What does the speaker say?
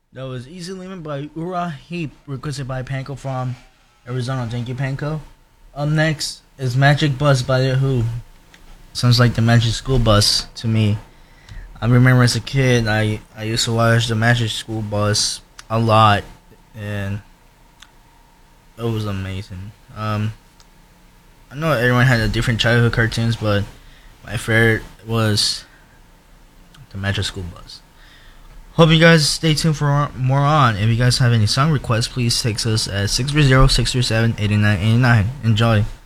That was Easy Lemon by Ura Heap, requested by Panko from Arizona. Thank you, Panko. Up next is Magic Bus by The Who. Sounds like the Magic School Bus to me. I remember as a kid, I used to watch the Magic School Bus a lot, and it was amazing. I know everyone had a different childhood cartoons, but my favorite was the Magic School Bus. Hope you guys stay tuned for more on. If you guys have any song requests, please text us at 630-637-8989. Enjoy.